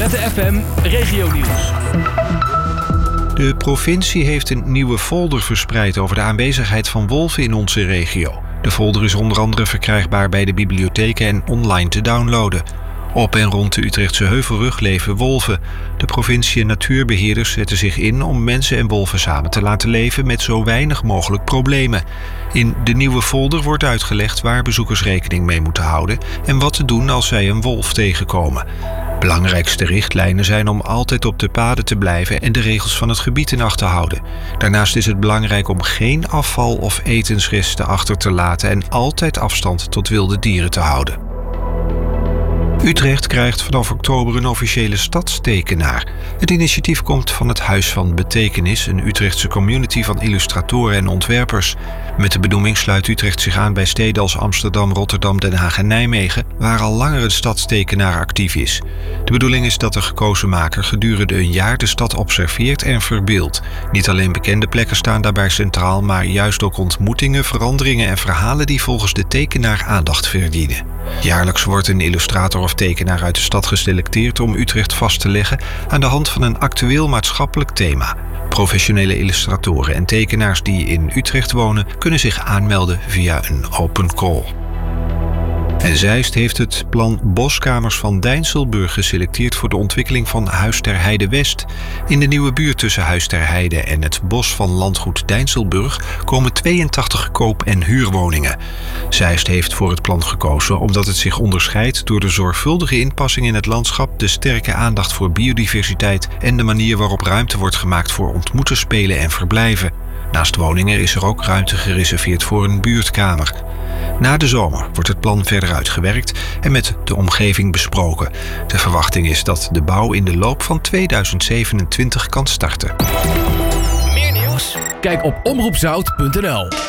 Lette FM Regionieuws. De provincie heeft een nieuwe folder verspreid over de aanwezigheid van wolven in onze regio. De folder is onder andere verkrijgbaar bij de bibliotheken en online te downloaden. Op en rond de Utrechtse Heuvelrug leven wolven. De provincie en natuurbeheerders zetten zich in om mensen en wolven samen te laten leven met zo weinig mogelijk problemen. In de nieuwe folder wordt uitgelegd waar bezoekers rekening mee moeten houden en wat te doen als zij een wolf tegenkomen. Belangrijkste richtlijnen zijn om altijd op de paden te blijven en de regels van het gebied in acht te houden. Daarnaast is het belangrijk om geen afval of etensresten achter te laten en altijd afstand tot wilde dieren te houden. Utrecht krijgt vanaf oktober een officiële stadstekenaar. Het initiatief komt van het Huis van Betekenis, een Utrechtse community van illustratoren en ontwerpers. Met de benoeming sluit Utrecht zich aan bij steden als Amsterdam, Rotterdam, Den Haag en Nijmegen, waar al langer een stadstekenaar actief is. De bedoeling is dat de gekozen maker gedurende een jaar de stad observeert en verbeeldt. Niet alleen bekende plekken staan daarbij centraal, maar juist ook ontmoetingen, veranderingen en verhalen die volgens de tekenaar aandacht verdienen. Jaarlijks wordt een illustrator of tekenaar uit de stad geselecteerd om Utrecht vast te leggen aan de hand van een actueel maatschappelijk thema. Professionele illustratoren en tekenaars die in Utrecht wonen kunnen zich aanmelden via een open call. En Zeist heeft het plan Boskamers van Dijnselburg geselecteerd voor de ontwikkeling van Huis ter Heide West. In de nieuwe buurt tussen Huis ter Heide en het bos van landgoed Dijnselburg komen 82 koop- en huurwoningen. Zeist heeft voor het plan gekozen omdat het zich onderscheidt door de zorgvuldige inpassing in het landschap, de sterke aandacht voor biodiversiteit en de manier waarop ruimte wordt gemaakt voor ontmoeten, spelen en verblijven. Naast woningen is er ook ruimte gereserveerd voor een buurtkamer. Na de zomer wordt het plan verder uitgewerkt en met de omgeving besproken. De verwachting is dat de bouw in de loop van 2027 kan starten. Meer nieuws? Kijk op omroepzout.nl.